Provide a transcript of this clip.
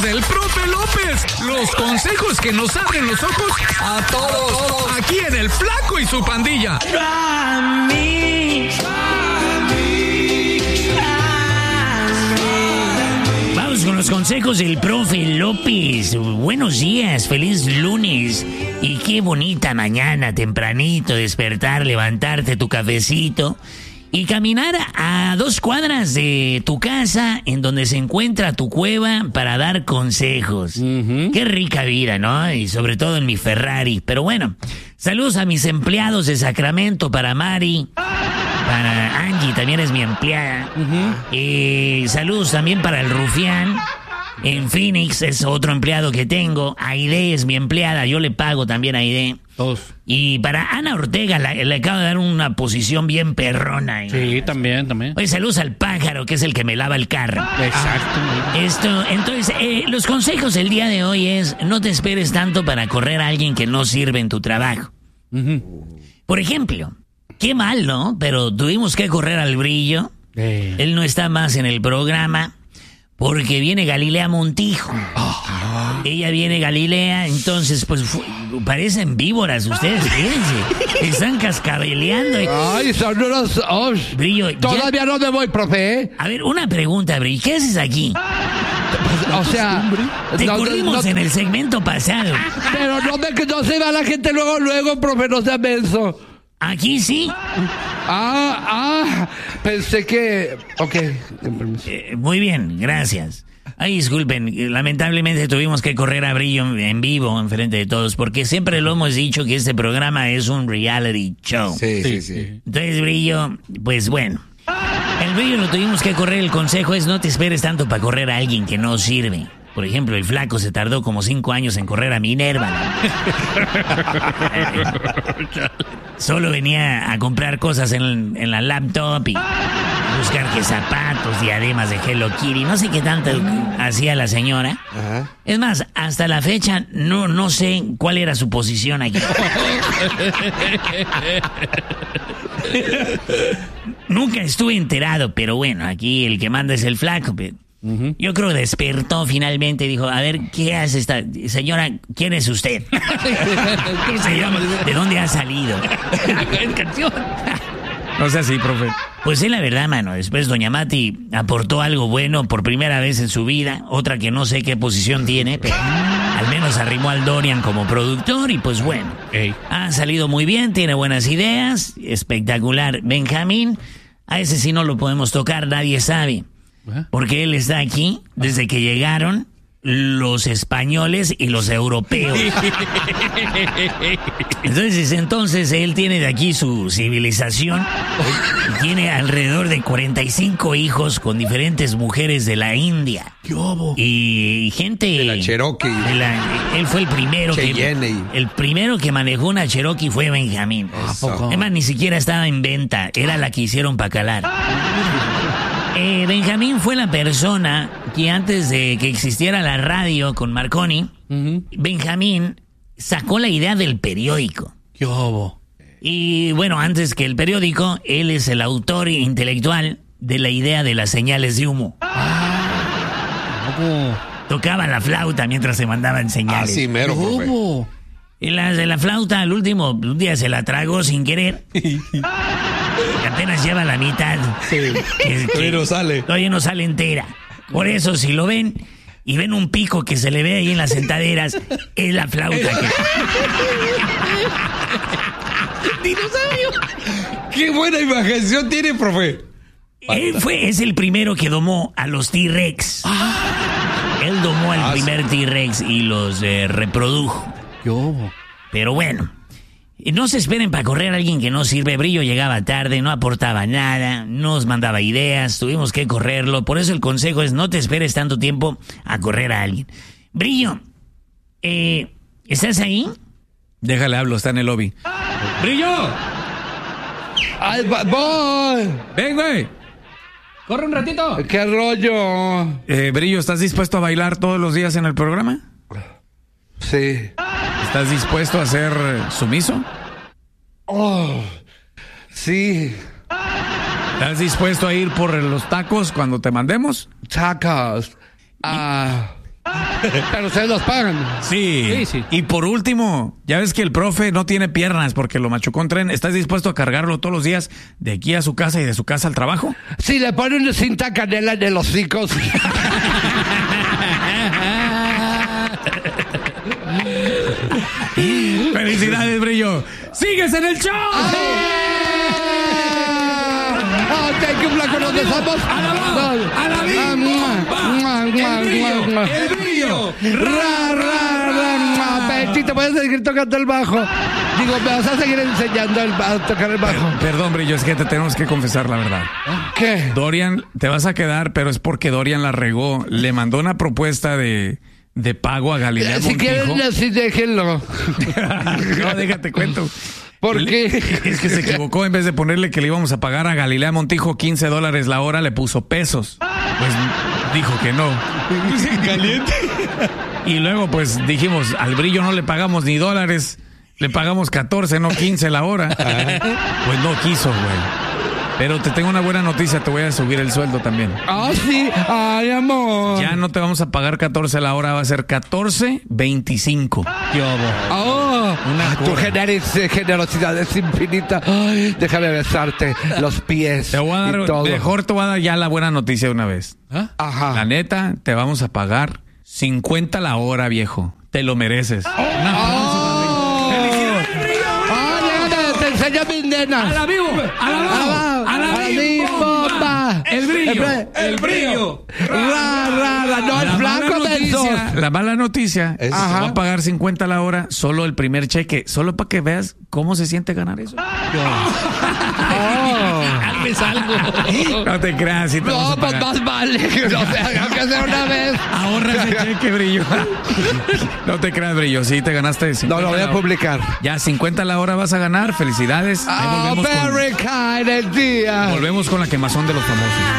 consejos del profe López. Los consejos que nos abren los ojos a todos. Aquí en El Flaco y su pandilla. Vamos con los consejos del profe López. Buenos días, feliz lunes. Y qué bonita mañana, tempranito, despertar, levantarte tu cafecito y caminar a 2 cuadras de tu casa en donde se encuentra tu cueva para dar consejos. Qué rica vida, ¿no? Y sobre todo en mi Ferrari. Pero bueno, saludos a mis empleados de Sacramento, para Mari, para Angie, también es mi empleada. Saludos también para el Rufián. En Phoenix es otro empleado que tengo. Aide es mi empleada, yo le pago también a Aide. Todos. Y para Ana Ortega le acabo de dar una posición bien perrona. Sí, también. Oye, saludos al pájaro, que es el que me lava el carro. Exacto. Entonces, los consejos del día de hoy es: no te esperes tanto para correr a alguien que no sirve en tu trabajo. Por ejemplo, qué mal, ¿no? Pero tuvimos que correr al Brillo. Él no está más en el programa porque viene Galilea Montijo. Ella viene Galilea, entonces pues parecen víboras ustedes, fíjense. Están cascabeleando. Ay, son unos... Brillo, todavía no me voy, profe. A ver, una pregunta, Brillo. ¿Qué haces aquí? O sea... Te corrimos en el segmento pasado. Pero no se va la gente luego, profe, no sea menso. ¿Aquí sí? Pensé que... Ok. Muy bien, gracias. Ay, disculpen, lamentablemente tuvimos que correr a Brillo en vivo, enfrente de todos, porque siempre lo hemos dicho que este programa es un reality show. Sí. Entonces, Brillo, pues bueno. El Brillo lo tuvimos que correr, el consejo es: no te esperes tanto para correr a alguien que no sirve. Por ejemplo, el Flaco se tardó como 5 años en correr a Minerva. Solo venía a comprar cosas en la laptop y buscar que zapatos, diademas de Hello Kitty, no sé qué tanto hacía la señora. Es más, hasta la fecha no sé cuál era su posición aquí. Nunca estuve enterado, pero bueno, aquí el que manda es el Flaco. Yo creo que despertó finalmente y dijo: a ver, ¿qué hace esta señora? ¿Quién es usted? ¿Qué se llama? ¿De dónde ha salido? No sea así, profe. Pues es la verdad, mano. Después doña Mati aportó algo bueno por primera vez en su vida. Otra que no sé qué posición tiene, pero al menos arrimó al Dorian como productor y pues bueno. Ha salido muy bien, tiene buenas ideas. Espectacular. Benjamín, a ese sí no lo podemos tocar, nadie sabe. Porque él está aquí desde que llegaron los españoles y los europeos. Entonces él tiene de aquí su civilización. Tiene alrededor de 45 hijos con diferentes mujeres de la India. Y gente de la Cherokee. Él fue el primero que manejó una Cherokee, fue Benjamín. Además, ni siquiera estaba en venta, era la que hicieron para calar. Benjamín fue la persona que antes de que existiera la radio con Marconi, Benjamín sacó la idea del periódico. Y bueno, antes que el periódico, él es el autor intelectual de la idea de las señales de humo. Tocaba la flauta mientras se mandaban señales. Así mero, profe. Y las de la flauta, al último, un día se la tragó sin querer. Apenas lleva la mitad. Todavía no sale. Todavía no sale entera. Por eso, si lo ven y ven un pico que se le ve ahí en las sentaderas, es la flauta que... ¡Dinosaurio! ¡Qué buena imaginación tiene, profe! Él es el primero que domó a los T-Rex. Él domó al primer T-Rex y los reprodujo. Pero bueno, no se esperen para correr a alguien que no sirve. Brillo llegaba tarde, no aportaba nada, no nos mandaba ideas, tuvimos que correrlo. Por eso el consejo es: no te esperes tanto tiempo a correr a alguien. Brillo, ¿estás ahí? Déjale, hablo, está en el lobby. ¡Brillo! ¡Ay, voy! ¡Ven, güey! ¡Corre un ratito! ¡Qué rollo! Brillo, ¿estás dispuesto a bailar todos los días en el programa? Sí. ¿Estás dispuesto a ser sumiso? Sí. ¿Estás dispuesto a ir por los tacos cuando te mandemos? Tacos. Pero ustedes los pagan. Sí. Y por último, ya ves que el profe no tiene piernas porque lo machucó en tren. ¿Estás dispuesto a cargarlo todos los días de aquí a su casa y de su casa al trabajo? Si le ponen cinta canela en los hocicos. ¡Felicidades, Brillo! ¡Sigues en el show! Thank you, Flaco, nos besamos. ¡El Brillo! Betito, puedes seguir tocando el bajo. Digo, me vas a seguir enseñando a tocar el bajo. Perdón, Brillo, es que te tenemos que confesar la verdad. ¿Qué? Dorian, te vas a quedar, pero es porque Dorian la regó. Le mandó una propuesta de pago a Galilea Si Montijo. quieren, así déjenlo. No, déjate cuento. ¿Por qué? Es que se equivocó. En vez de ponerle que le íbamos a pagar a Galilea Montijo $15 la hora, le puso pesos. Pues dijo que no. Caliente. Y luego pues dijimos, al Brillo no le pagamos ni dólares, le pagamos 14, no 15 la hora. Pues no quiso, güey. Pero te tengo una buena noticia, te voy a subir el sueldo también. Sí. Ay, amor. Ya no te vamos a pagar 14 la hora, va a ser 14.25. Tu generosidad es infinita. Ay, déjame besarte los pies. Te voy a dar, y todo. mejor te voy a dar ya la buena noticia de una vez. Ajá. La neta, te vamos a pagar 50 la hora, viejo. Te lo mereces. Te enseño mis nenas. ¡A la vivo! ¡A la bomba! ¡El Brillo! No, el flaco de esos. La mala noticia es que te va a pagar 50 la hora, solo el primer cheque, solo para que veas cómo se siente ganar eso. Hazles algo. No te creas, si te vamos No, a pues pagar. más vale que no se haga que sea una vez. Ahorra ese cheque, Brillo. No te creas, Brillo, sí te ganaste 50. No, lo voy a publicar. Ya 50 la hora vas a ganar, felicidades. Ahí volvemos Very kind, el día. volvemos con la quemazón de los famosos.